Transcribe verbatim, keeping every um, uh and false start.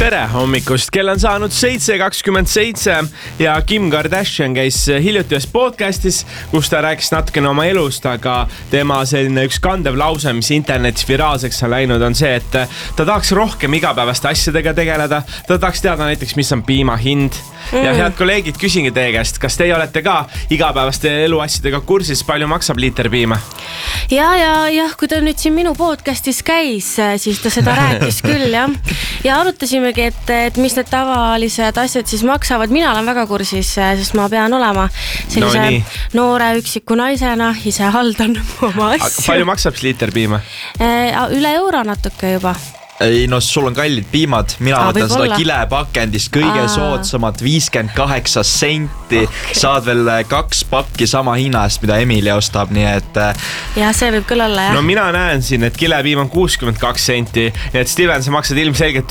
tere hommikust, kell on saanud seitse kakskümmend seitse ja Kim Kardashian käis hiljuti ühes podcastis, kus ta rääkis natukene oma elust, aga tema selline üks kandev lause, mis internetis viraalseks on läinud, on see, et ta tahaks rohkem igapäevaste asjadega tegeleda. Ta tahaks teada näiteks, mis on piima hind. Mm. Ja head kolleegid, küsingi teie käest, kas teie olete ka igapäevaste eluasjadega kursis, palju maksab liiter piima? Ja, ja, ja, kui ta nüüd siin minu podcastis käis, siis ta seda rääkis küll, jah. Ja arutasimegi, et, et mis need tavalised asjad siis maksavad. Mina olen väga kursis, sest ma pean olema sellise no, noore üksiku naisena, ise haldan oma asju. Palju maksab liiter piima? Üle euro natuke juba. Ei, no sul on kallid piimad, mina Aa, võtan seda kilepakendist kõige Aa. soodsamat viiskümmend kaheksa senti, okay. Saad veel kaks pakki sama hinna eest, mida Emilia ostab, nii et ja see võib küll olla, jah. No mina näen siin, et kilepiim on kuuskümmend kaks senti, nii et Steven, sa maksad ilmselgelt